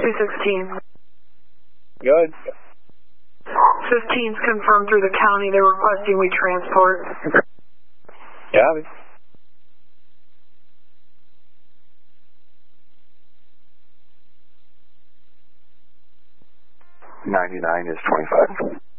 216. Good. 15's confirmed through the county. They're requesting we transport. Yeah. 99 is 25.